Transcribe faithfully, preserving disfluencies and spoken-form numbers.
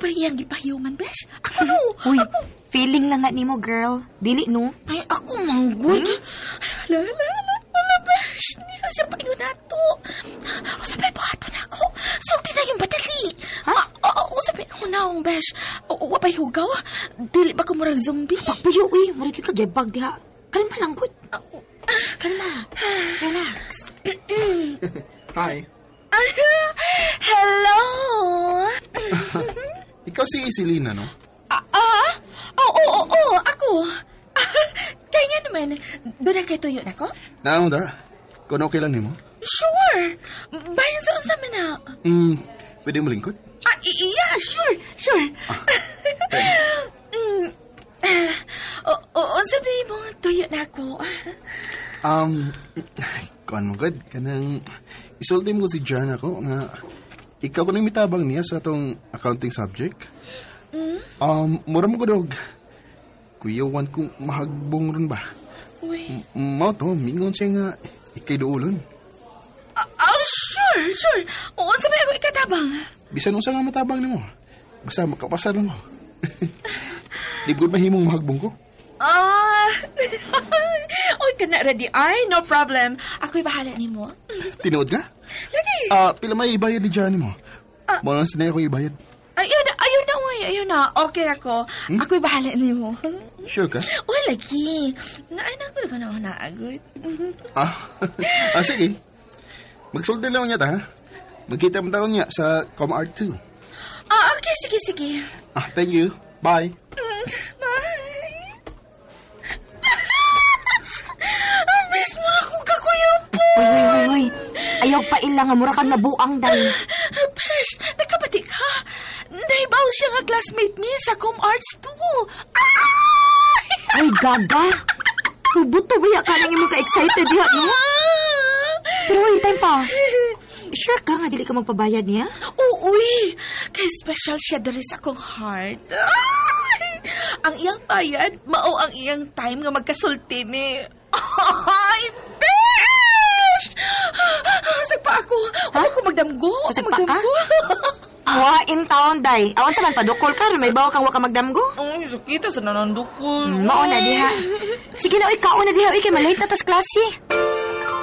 ba iyang gipahiyuman, besh? Ako no. Uy, Ako. feeling lang nga nimo, girl. Dili, no? Ay, ako manggod. Hmm? Ala, ala, ala, ala, besh. Niya siya pa yun nato. O sabay buhatan ako. Sulti na yung badali. Ha? O sabay ako naong, besh. O wapay hugaw. Dili ba ko murag zombie? Papuyo, uy. Murag yung kagyabag, diha. Kalma lang, good. Kalma. Relax. Hi. Hello. Ikaw si Isilina, no? Ah, ah? Oo, oo, oo, ako. Kaya nga naman, doon na kayo tuyo na ko? Naam da. Kung okay lang nimo? Sure. Bayan sa usama na. Hmm, pwede mo lingkod? Ah, i- yeah, sure, sure. Ah, thanks. Mm, ah, o- o- o, sabi mo, tuyo na ako. Um, kuan mo good. Kanang, isulti mo si Jan ako nga, ikaw ko nang mitabang niya sa atong accounting subject. Mm? Um, mura mo ko dog. Kuyawan kong mahagbong ron ba? Uy. M- Mao to, mingon siya nga, ikay doolon. Ah, oh, sure, sure. Oo, sabi ako ikatabang. Bisan unsa nga matabang nimo. Basta makapasar mo. Di gud mahimong mahagbong ko. Ah, oy, kana ready. Ay, no problem. Ako'y bahala ni mo. Tinuod ka? Lagi. Ah, pila may ibayad ni Johnny mo? Ah. Mo lang sinay ako ibayad. Ayun na, ayun na, uy, ayun na. Okay ako. Hmm? Ako'y bahala ni mo. Sure ka? Uy, lagi. Naay na ko na ako naagot. Ah, ah sige. Magsulti lang niya ta, ha? Magkita mo taon niya sa ComArt two. Ah, okay, sige, sige. Ah, thank you. Bye. Bye. Ang miss mo ako, kakuya po. Uy, uy, uy, uy. Ayaw pa ilang nga mura kang nabuang, day. Besh, nakapati ka. Naibaw siya nga classmate niya sa ComArts two. Ah! Ay, gaga. Rubuto, baya ka nang imong ka-excited diha, no? Pero wait, time pa. Sure ka nga, dili ka magpabayad niya? Uy, kay special siya dali sa akong heart. Ay! Ang iyang bayad, mao ang iyang time nga magkasulti mi. Ay, besh! Sagpa ako. Huwag ko magdamgo. Sagpa ka? Wa in town, day. Awan sa man padukol ka, may bawa kang waka magdamgo. Ay, sakita sa nanandukol. Mao na diha. Sige na, uy, kaon na diha, uy, kay malate na tas klase.